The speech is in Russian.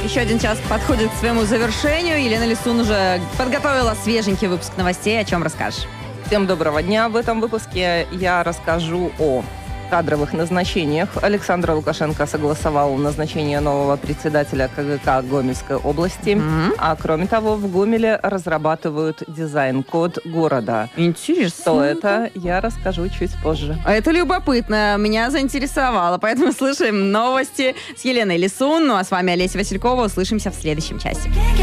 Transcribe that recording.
Еще один час подходит к своему завершению. Елена Лисун уже подготовила свеженький выпуск новостей. О чем расскажешь? Всем доброго дня. В этом выпуске я расскажу о кадровых назначениях. Александр Лукашенко согласовал назначение нового председателя КГК Гомельской области. А кроме того, в Гомеле разрабатывают дизайн-код города. Интересно. Что это, я расскажу чуть позже. А это любопытно, меня заинтересовало. Поэтому слушаем новости с Еленой Лисун. Ну а с вами Олеся Василькова. Услышимся в следующем часе.